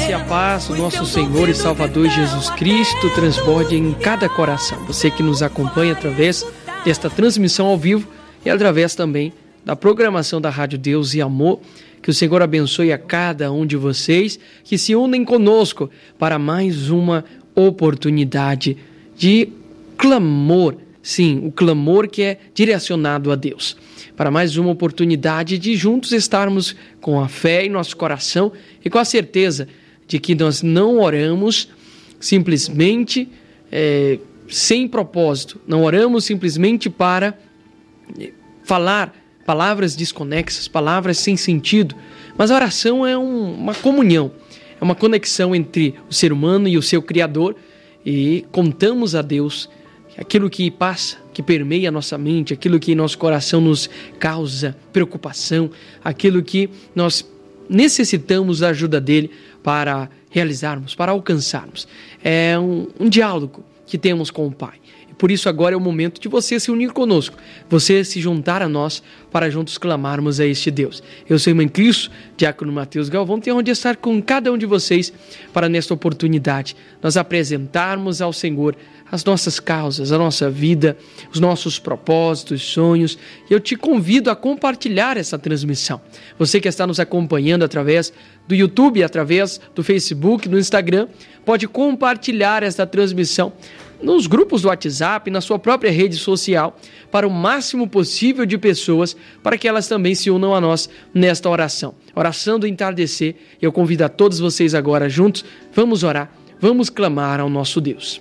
graça e a paz do nosso Senhor e Salvador Jesus Cristo transborde em cada coração. Você que nos acompanha através desta transmissão ao vivo e através também da programação da Rádio Deus e Amor, que o Senhor abençoe a cada um de vocês que se unem conosco para mais uma oportunidade de clamor. Sim, o clamor que é direcionado a Deus. Para mais uma oportunidade de juntos estarmos com a fé em nosso coração e com a certeza de que nós não oramos simplesmente sem propósito. Não oramos simplesmente para falar palavras desconexas, palavras sem sentido. Mas a oração é uma comunhão, é uma conexão entre o ser humano e o seu Criador e contamos a Deus aquilo que passa, que permeia a nossa mente, aquilo que em nosso coração nos causa preocupação, aquilo que nós necessitamos da ajuda dele para realizarmos, para alcançarmos. É um diálogo que temos com o Pai. E por isso agora é o momento de você se unir conosco, você se juntar a nós para juntos clamarmos a este Deus. Eu sou o irmão Cristo, diácono Mateus Galvão, tenho onde estar com cada um de vocês para nesta oportunidade nós apresentarmos ao Senhor as nossas causas, a nossa vida, os nossos propósitos, sonhos. Eu te convido a compartilhar essa transmissão. Você que está nos acompanhando através do YouTube, através do Facebook, do Instagram, pode compartilhar essa transmissão nos grupos do WhatsApp, na sua própria rede social, para o máximo possível de pessoas, para que elas também se unam a nós nesta oração. Oração do entardecer. Eu convido a todos vocês agora juntos, vamos orar, vamos clamar ao nosso Deus.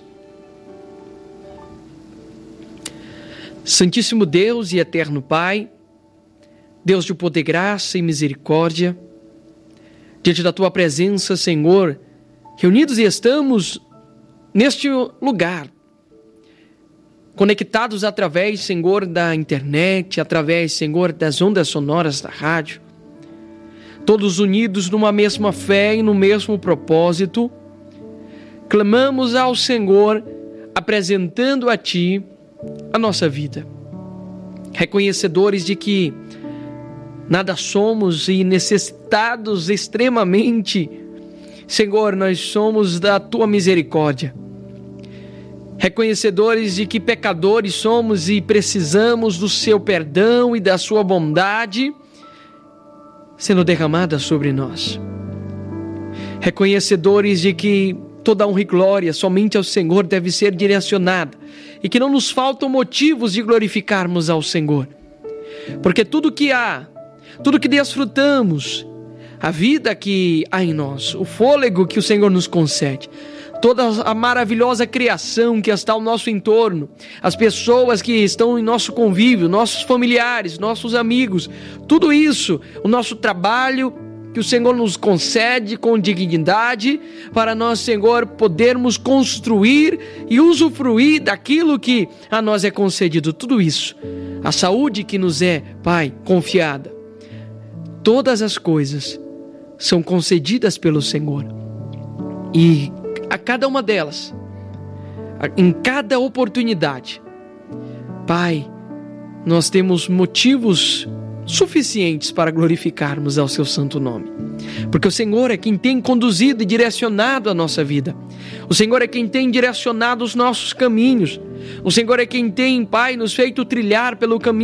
Santíssimo Deus e eterno Pai, Deus de poder, graça e misericórdia, diante da Tua presença, Senhor, reunidos estamos neste lugar, conectados através, Senhor, da internet, através, Senhor, das ondas sonoras da rádio, todos unidos numa mesma fé e no mesmo propósito, clamamos ao Senhor, apresentando a Ti a nossa vida, reconhecedores de que nada somos e necessitados extremamente, Senhor, nós somos da Tua misericórdia, reconhecedores de que pecadores somos e precisamos do Seu perdão e da Sua bondade sendo derramada sobre nós, reconhecedores de que toda honra e glória somente ao Senhor deve ser direcionada e que não nos faltam motivos de glorificarmos ao Senhor. Porque tudo que há, tudo que desfrutamos, a vida que há em nós, o fôlego que o Senhor nos concede, toda a maravilhosa criação que está ao nosso entorno, as pessoas que estão em nosso convívio, nossos familiares, nossos amigos, tudo isso, o nosso trabalho, que o Senhor nos concede com dignidade para nós, Senhor, podermos construir e usufruir daquilo que a nós é concedido. Tudo isso, a saúde que nos é, Pai, confiada. Todas as coisas são concedidas pelo Senhor. E a cada uma delas, em cada oportunidade, Pai, nós temos motivos suficientes para glorificarmos ao Seu santo nome. Porque o Senhor é quem tem conduzido e direcionado a nossa vida. O Senhor é quem tem direcionado os nossos caminhos. O Senhor é quem tem, Pai, nos feito trilhar pelo caminho